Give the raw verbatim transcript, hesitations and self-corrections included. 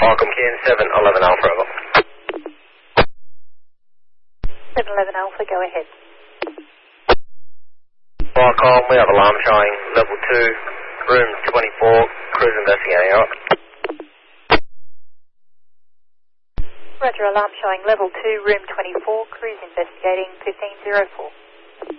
Welcome, Ken, seven eleven Alpha, over. seven eleven Alpha, go ahead. Welcome, we have alarm showing level two, room twenty-four, cruise investigating, out. Roger, alarm showing level two, room twenty-four, cruise investigating fifteen zero four.